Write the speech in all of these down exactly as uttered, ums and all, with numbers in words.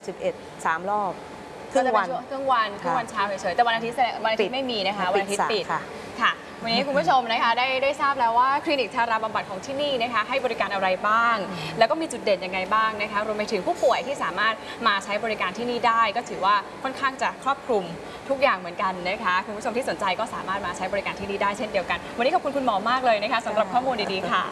สิบเอ็ด สามรอบครึ่งวันครึ่งวันครึ่งวันเช้าเฉยๆแต่วันอาทิตย์วันอาทิตย์ไม่มีนะคะวันอาทิตย์ปิดค่ะวันนี้คุณผู้ชมนะคะได้ได้ทราบแล้วว่าคลินิกทาราบำบัดของที่นี่นะคะให้บริการอะไรบ้างแล้วก็มีจุดเด่นยังไงบ้างนะคะรวมไปถึงผู้ป่วยที่สามารถมาใช้บริการที่นี่ได้ก็ถือว่าค่อนข้างจะครอบคลุมทุกอย่างเหมือนกันนะคะคุณผู้ชมที่สนใจก็สามารถมาใช้บริการที่นี่ได้เช่นเดียวกันวันนี้ขอบคุณคุณหมอมากเลยนะคะสำหรับข้อมูลดีๆค่ะ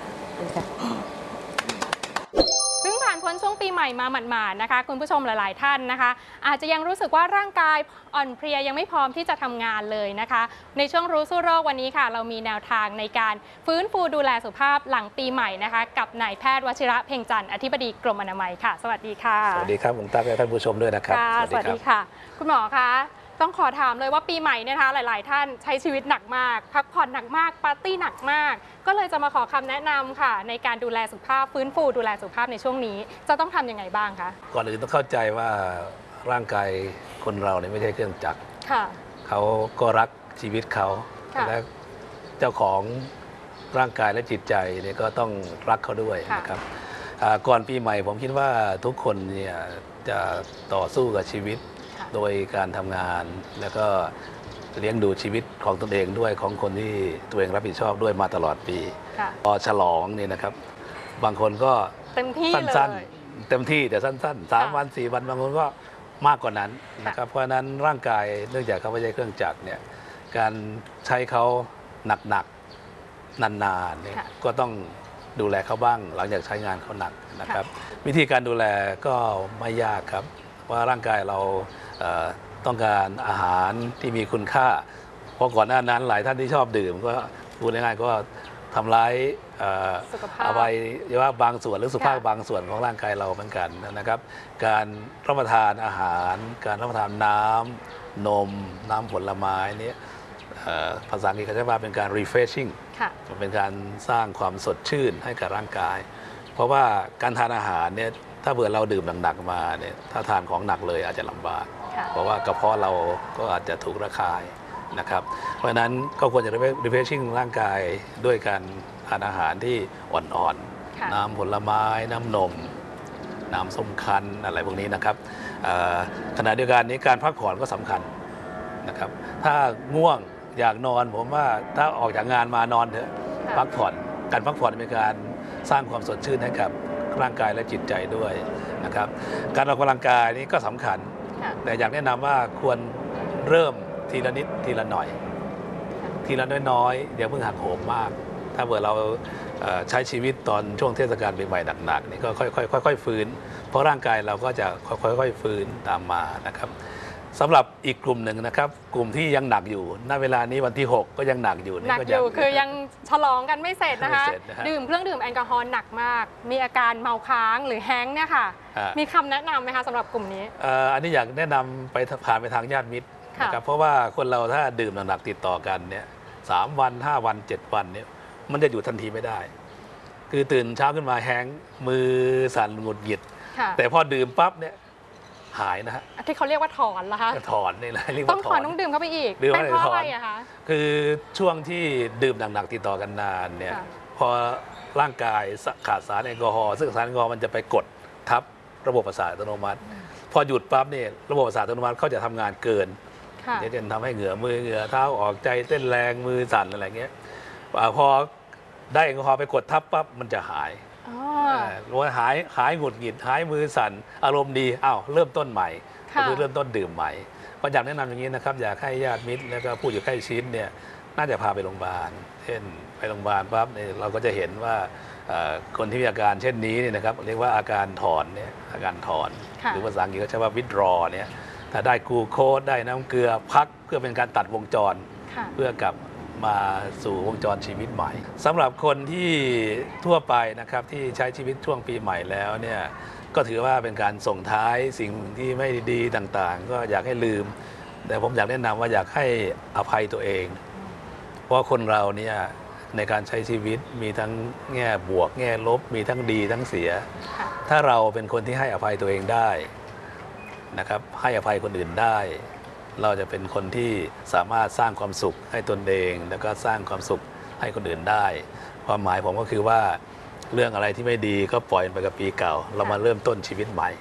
ผ่านพ้นช่วงปีใหม่มาหมาดๆนะคะคุณผู้ชมหลายๆท่านนะคะอาจจะยังรู้สึกว่าร่างกายอ่อนเพลียยังไม่พร้อมที่จะทำงานเลยนะคะในช่วงรู้สู้โรควันนี้ค่ะเรามีแนวทางในการฟื้นฟูดูแลสุขภาพหลังปีใหม่นะคะกับนายแพทย์วชิระเพ็งจันทร์อธิบดีกรมอนามัยค่ะสวัสดีค่ะสวัสดีครับคุณตั๊กและท่านผู้ชมด้วยนะครับสวัสดีค่ะคุณหมอคะต้องขอถามเลยว่าปีใหม่นะคะหลายๆท่านใช้ชีวิตหนักมากพักผ่อนหนักมากปาร์ตี้หนักมากก็เลยจะมาขอคำแนะนำค่ะในการดูแลสุขภาพฟื้นฟูดูแลสุขภาพในช่วงนี้จะต้องทำยังไงบ้างคะก่อนอื่นต้องเข้าใจว่าร่างกายคนเราเนี่ยไม่ใช่เครื่องจักรเขาก็รักชีวิตเขาและเจ้าของร่างกายและจิตใจเนี่ยก็ต้องรักเขาด้วยนะครับก่อนปีใหม่ผมคิดว่าทุกคนเนี่ยจะต่อสู้กับชีวิตโดยการทำงานแล้วก็เลี้ยงดูชีวิตของตนเองด้วยของคนที่ตัวเองรับผิดชอบด้วยมาตลอดปีพอฉลองนี่นะครับบางคนก็สั้นๆเต็มที่แต่สั้นๆสามวันสี่วันบางคนก็มากกว่านั้นนะครับเพราะฉะนั้นร่างกายเนื่องจากเขาไม่ใช่เครื่องจักรเนี่ยการใช้เขาหนักๆนานๆเนี่ยก็ต้องดูแลเขาบ้างหลังจากใช้งานเขาหนักนะครับวิธีการดูแลก็ไม่ยากครับว่าร่างกายเราต้องการอาหารที่มีคุณค่าเพราะก่อนหน้านั้นหลายท่านที่ชอบดื่มก็พูดง่ายๆก็ทำร้ายอวัยวะบางส่วนหรือสุขภาพบางส่วนของร่างกายเราเหมือนกันนะครับการรับประทานอาหารการรับประทานน้ำนมน้ำผลไม้นี้ภาษาอังกฤษเขาจะว่าเป็นการ refreshing เป็นการสร้างความสดชื่นให้กับร่างกายเพราะว่าการทานอาหารเนี่ยถ้าเผื่อเราดื่มหนักๆมาเนี่ยถ้าทานของหนักเลยอาจจะลำบากเพราะว่ากระเพาะเราก็อาจจะถูกระคายนะครับเพราะฉะนั้นก็ควรจะ refreshing ร่างกายด้วยการทานอาหารที่อ่อนๆน้ำผลไม้น้ำนมน้ำส้มคั้นอะไรพวกนี้นะครับขณะเดียวกันนี้การพักผ่อนก็สำคัญนะครับถ้าง่วงอยากนอนผมว่าถ้าออกจากงานมานอนเถอะพักผ่อนการพักผ่อนเป็นการสร้างความสดชื่นให้กับร่างกายและจิตใจด้วยนะครับการออกกำลังกายนี้ก็สำคัญแต่อยากแนะนำว่าควรเริ่มทีละนิดทีละหน่อยทีละน้อยๆเดี๋ยวเพิ่งหักโหมมากถ้าเผื่อเราใช้ชีวิตตอนช่วงเทศกาลปีใหม่หนักๆนี่ก็ค่อยๆค่อยๆฟื้นเพราะร่างกายเราก็จะค่อยๆฟื้นตามมานะครับสำหรับอีกกลุ่มหนึ่งนะครับกลุ่มที่ยังหนักอยู่ณเวลานี้วันที่หกก็ยังหนักอยู่หนักอยู่คือยังฉลองกันไม่เสร็จนะคะดื่มเครื่องดื่มแอลกอฮอล์หนักมากมีอาการเมาค้างหรือแฮงก์เนี่ยค่ะมีคำแนะนำไหมคะสำหรับกลุ่มนี้อันนี้อยากแนะนำไปผ่านไปทางญาติมิตรนะครับเพราะว่าคนเราถ้าดื่มหนักๆติดต่อกันเนี่ยสามวันห้าวันเจ็ดวันเนี่ยมันจะอยู่ทันทีไม่ได้คือตื่นเช้าขึ้นมาแฮงก์มือสั่นหงุดหงิดแต่พอดื่มปั๊บเนี่ยหายนะฮะที่เขาเรียกว่าถอนเหรอคะถอนนี่แหละต้องถอนต้องดื่มเข้าไปอีกเป็นเพราะอะไรอะคะคือช่วงที่ดื่มหนักๆติดต่อกันนานเนี่ยพอร่างกายขาดสารแอลกอฮอล์ซึ่งสารแอลกอฮอล์มันจะไปกดทับระบบประสาทอัตโนมัติพอหยุดปั๊บเนี่ยระบบประสาทอัตโนมัติเขาจะทำงานเกินจะจะทำให้เหงื่อมือเหงื่อเท้าออกใจเต้นแรงมือสั่นอะไรเงี้ยพอได้แอลกอฮอล์ไปกดทับปั๊บมันจะหายรู้ว่าหายหายหงุดหงิดหายมือสั่นอารมณ์ดีอ้าวเริ่มต้นใหม่ก็คือเริ่มต้นดื่มใหม่ก็อยากแนะนำอย่างนี้นะครับอยากให้ญาติมิตรแล้วก็ผู้อยู่ใกล้ชิดเนี่ยน่าจะพาไปโรงพยาบาลเช่นไปโรงพยาบาลปั๊บเนี่ยเราก็จะเห็นว่าคนที่มีอาการเช่นนี้เนี่ยนะครับเรียกว่าอาการถอนเนี่ยอาการถอนหรือภาษาอังกฤษเขาใช้ว่า withdraw เนี่ยถ้าได้กลูโคสได้น้ำเกลือพักเพื่อเป็นการตัดวงจรเพื่อกลับมาสู่วงจรชีวิตใหม่สำหรับคนที่ทั่วไปนะครับที่ใช้ชีวิตช่วงปีใหม่แล้วเนี่ยก็ถือว่าเป็นการส่งท้ายสิ่งที่ไม่ดีต่างๆก็อยากให้ลืมแต่ผมอยากแนะนำว่าอยากให้อภัยตัวเองเพราะคนเราเนี่ยในการใช้ชีวิตมีทั้งแง่บวกแง่ลบมีทั้งดีทั้งเสียถ้าเราเป็นคนที่ให้อภัยตัวเองได้นะครับให้อภัยคนอื่นได้เราจะเป็นคนที่สามารถสร้างความสุขให้ตนเองแล้วก็สร้างความสุขให้คนอื่นได้ความหมายผมก็คือว่าเรื่องอะไรที่ไม่ดีก็ปล่อยไปกับปีเก่าเรามาเริ่มต้นชีวิตใหม่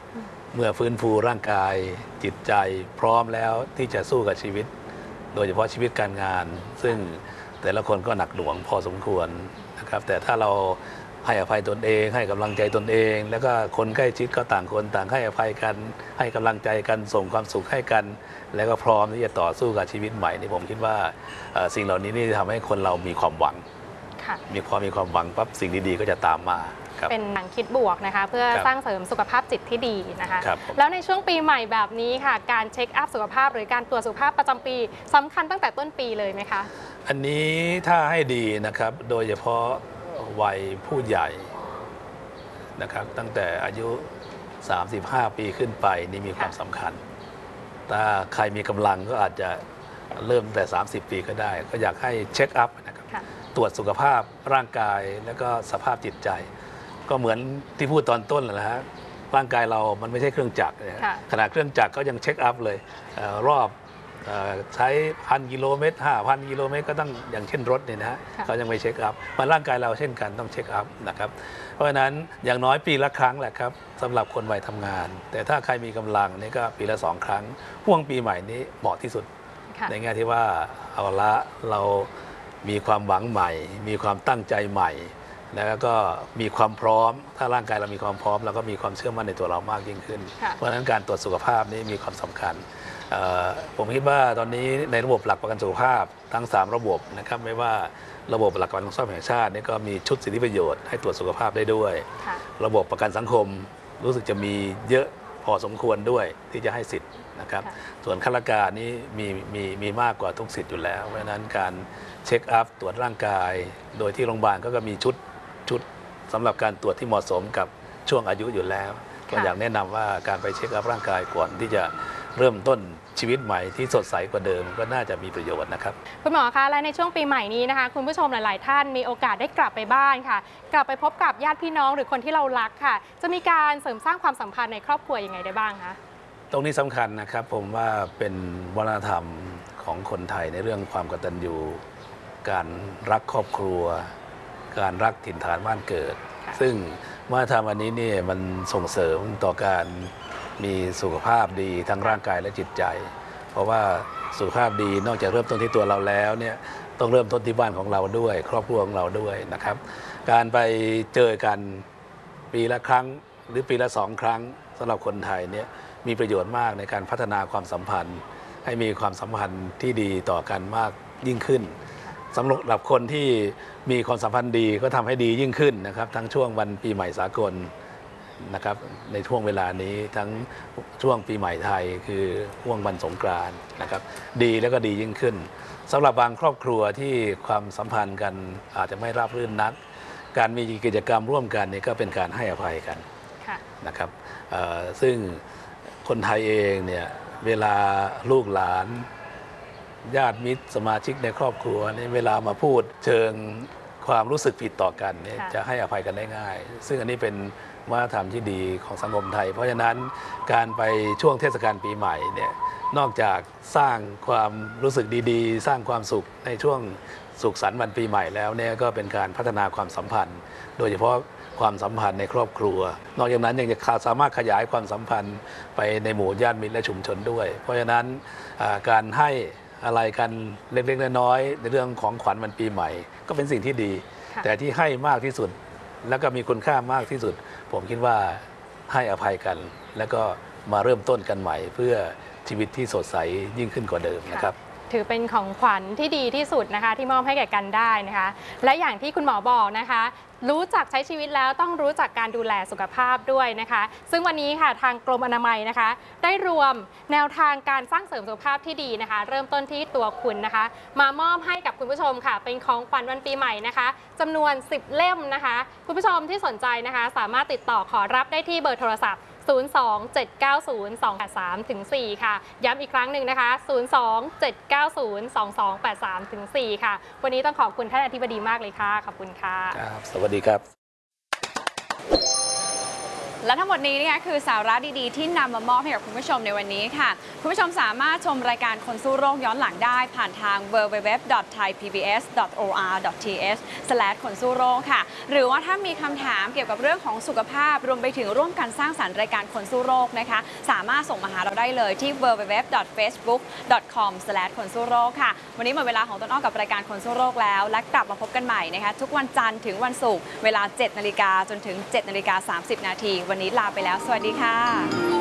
เมื่อฟื้นฟูร่างกายจิตใจพร้อมแล้วที่จะสู้กับชีวิตโดยเฉพาะชีวิตการงาน ซึ่งแต่ละคนก็หนักหน่วงพอสมควรนะครับแต่ถ้าเราให้อภัยตนเองให้กำลังใจตนเอง แล้วก็คนใกล้ชิดก็ต่างคนต่างให้อภัยกันให้กำลังใจกันส่งความสุขให้กัน แล้วก็พร้อมที่จะต่อสู้กับชีวิตใหม่นี่ผมคิดว่าสิ่งเหล่านี้นี่ทำให้คนเรามีความหวังมีความมีความหวังปั๊บสิ่งดีๆก็จะตามมาเป็นหนังคิดบวกนะคะเพื่อสร้างเสริมสุขภาพจิตที่ดีนะคะแล้วในช่วงปีใหม่แบบนี้ค่ะการเช็คอัพสุขภาพหรือการตรวจสุขภาพประจำปีสำคัญตั้งแต่ต้นปีเลยไหมคะอันนี้ถ้าให้ดีนะครับโดยเฉพาะวัยผู้ใหญ่นะครับตั้งแต่อายุสามสิบห้าปีขึ้นไปนี่มีความสำคัญถ้าใครมีกำลังก็อาจจะเริ่มแต่สามสิบปีก็ได้ก็อยากให้เช็คอัพนะครับตรวจสุขภาพร่างกายแล้วก็สภาพจิตใจก็เหมือนที่พูดตอนต้นนะฮะร่างกายเรามันไม่ใช่เครื่องจักรขนาดเครื่องจักรก็ยังเช็คอัพเลยรอบใช้พันกิโลเมตรห้าพันกิโลเมตรก็ต้องอย่างเช่นรถเนี่ยนะฮะเขายังไม่เช็คอัพมาร่างกายเราเช่นกันต้องเช็คอัพนะครับเพราะฉะนั้นอย่างน้อยปีละครั้งแหละครับสำหรับคนวัยทำงานแต่ถ้าใครมีกำลังนี่ก็ปีละสองครั้งห่วงปีใหม่นี้เหมาะที่สุดในแง่ที่ว่าเอาละเรามีความหวังใหม่ มีความตั้งใจใหม่แล้วก็มีความพร้อมถ้าร่างกายเรามีความพร้อมเราก็มีความเชื่อมั่นในตัวเรามากยิ่งขึ้นเพราะฉะนั้นการตรวจสุขภาพนี้มีความสำคัญผมคิดว่าตอนนี้ในระบบหลักประกันสุขภาพทั้งสามระบบนะครับไม่ว่าระบบหลักประกันสุขภาพแห่งชาตินี่ก็มีชุดสิทธิประโยชน์ให้ตรวจสุขภาพได้ด้วยระบบประกันสังคมรู้สึกจะมีเยอะพอสมควรด้วยที่จะให้สิทธิ์นะครับส่วนข้าราชการนี้มีมีมีมากกว่าทุกสิทธิ์อยู่แล้วเพราะฉะนั้นการเช็คอัพตรวจร่างกายโดยที่โรงพยาบาลก็มีชุดชุดสำหรับการตรวจที่เหมาะสมกับช่วงอายุอยู่แล้วก็อยากแนะนำว่าการไปเช็คอัพร่างกายก่อนที่จะเริ่มต้นชีวิตใหม่ที่สดใสกว่าเดิมก็น่าจะมีประโยชน์นะครับคุณหมอคะและในช่วงปีใหม่นี้นะคะคุณผู้ชมหลายๆท่านมีโอกาสได้กลับไปบ้านค่ะกลับไปพบกับญาติพี่น้องหรือคนที่เรารักค่ะจะมีการเสริมสร้างความสัมพันธ์ในครอบครัวยังไงได้บ้างคะตรงนี้สำคัญนะครับผมว่าเป็นวัฒนธรรมของคนไทยในเรื่องความกตัญญูการรักครอบครัวการรักถิ่นฐานบ้านเกิดซึ่งวัฒนธรรมอันนี้เนี่ยมันส่งเสริมต่อการมีสุขภาพดีทั้งร่างกายและจิตใจเพราะว่าสุขภาพดีนอกจากเริ่มต้นที่ตัวเราแล้วเนี่ยต้องเริ่มต้นที่บ้านของเราด้วยครอบครัวของเราด้วยนะครับการไปเจอกันปีละครั้งหรือปีละสองครั้งสำหรับคนไทยเนี่ยมีประโยชน์มากในการพัฒนาความสัมพันธ์ให้มีความสัมพันธ์ที่ดีต่อกันมากยิ่งขึ้นสำหรับคนที่มีความสัมพันธ์ดีก็ทำให้ดียิ่งขึ้นนะครับทั้งช่วงวันปีใหม่สากลนะครับในช่วงเวลานี้ทั้งช่วงปีใหม่ไทยคือช่วงวันสงกรานต์นะครับดีแล้วก็ดียิ่งขึ้นสำหรับบางครอบครัวที่ความสัมพันธ์กันอาจจะไม่ราบรื่นนักการมีกิจกรรมร่วมกันนี่ก็เป็นการให้อภัยกันนะครับซึ่งคนไทยเองเนี่ยเวลาลูกหลานญาติมิตรสมาชิกในครอบครัวในเวลามาพูดเชิงความรู้สึกผิดต่อกันเนี่ยจะให้อภัยกันได้ง่ายซึ่งอันนี้เป็นวัฒนธรรมที่ดีของสังคมไทยเพราะฉะนั้นการไปช่วงเทศกาลปีใหม่เนี่ยนอกจากสร้างความรู้สึกดีๆสร้างความสุขในช่วงสุขสันต์วันปีใหม่แล้วเนี่ยก็เป็นการพัฒนาความสัมพันธ์โดยเฉพาะความสัมพันธ์ในครอบครัวนอกจากนั้นยังจะสามารถขยายความสัมพันธ์ไปในหมู่ญาติมิตรและชุมชนด้วยเพราะฉะนั้นการให้อะไรกันเล็กๆน้อยๆในเรื่องของขวัญวันปีใหม่ก็เป็นสิ่งที่ดีแต่ที่ให้มากที่สุดแล้วก็มีคุณค่ามากที่สุดผมคิดว่าให้อภัยกันแล้วก็มาเริ่มต้นกันใหม่เพื่อชีวิตที่สดใสยิ่งขึ้นกว่าเดิมนะครับถือเป็นของขวัญที่ดีที่สุดนะคะที่มอบให้แก่กันได้นะคะและอย่างที่คุณหมอบอกนะคะรู้จักใช้ชีวิตแล้วต้องรู้จักการดูแลสุขภาพด้วยนะคะซึ่งวันนี้ค่ะทางกรมอนามัยนะคะได้รวมแนวทางการสร้างเสริมสุขภาพที่ดีนะคะเริ่มต้นที่ตัวคุณนะคะมามอบให้กับคุณผู้ชมค่ะเป็นของขวัญวันปีใหม่นะคะจำนวนสิบเล่มนะคะคุณผู้ชมที่สนใจนะคะสามารถติดต่อขอรับได้ที่เบอร์โทรศัพท์ศูนย์ สอง เจ็ด เก้า ศูนย์ สอง แปด สาม ถึง สี่ ค่ะย้ำอีกครั้งหนึ่งนะคะศูนย์ สอง เจ็ด เก้า ศูนย์ สอง สอง แปด สาม ถึง สี่ ค่ะวันนี้ต้องขอบคุณท่านอธิบดีมากเลยค่ะขอบคุณค่ะครับสวัสดีครับและทั้งหมดนี้นะคะคือสาระดีๆที่นำมามอบให้กับคุณผู้ชมในวันนี้ค่ะคุณผู้ชมสามารถชมรายการคนสู้โรคย้อนหลังได้ผ่านทาง ดับเบิลยู ดับเบิลยู ดับเบิลยู ดอท ไทย พี บี เอส ดอท โอ อาร์ ดอท ที เอช สแลช คนสู้โรคค่ะหรือว่าถ้ามีคำถามเกี่ยวกับเรื่องของสุขภาพรวมไปถึงร่วมกันสร้างสรรค์รายการคนสู้โรคนะคะสามารถส่งมาหาเราได้เลยที่ ดับเบิลยู ดับเบิลยู ดับเบิลยู ดอท เฟซบุ๊ก ดอท คอม สแลช คนสู้โรคค่ะวันนี้หมดเวลาของต้นอ้อกับรายการคนสู้โรคแล้วและกลับมาพบกันใหม่นะคะทุกวันจันทร์ถึงวันศุกร์เวลา เจ็ดนาฬิกาจนถึง เจ็ดนาฬิกาสามสิบนาทีวันนี้ลาไปแล้วสวัสดีค่ะ